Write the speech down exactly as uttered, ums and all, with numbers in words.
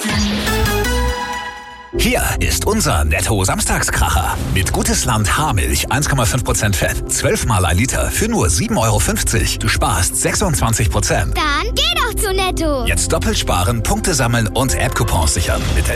Hier ist unser Netto-Samstagskracher. Mit Gutes Land Haarmilch eins Komma fünf Prozent Fett, zwölf Mal ein Liter für nur sieben Euro fünfzig. Du sparst sechsundzwanzig Prozent. Dann geh doch zu Netto. Jetzt doppelt sparen, Punkte sammeln und App-Coupons sichern. Mit der